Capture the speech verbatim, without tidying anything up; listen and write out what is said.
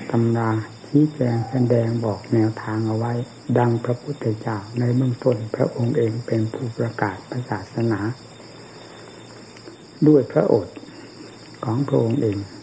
ตำราชี้แจงแสดงบอกแนวทางเอาไว้ดังพระพุทธเจ้าในเบื้องต้นพระองค์เองเป็นผู้ประกาศพระศาสนาด้วยพระโอษฐ์ของพระองค์เอง